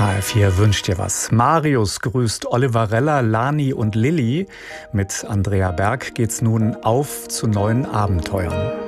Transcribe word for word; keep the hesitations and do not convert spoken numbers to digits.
H R vier wünscht dir was. Marius grüßt Oliverella, Lani und Lilly. Mit Andrea Berg geht's nun auf zu neuen Abenteuern.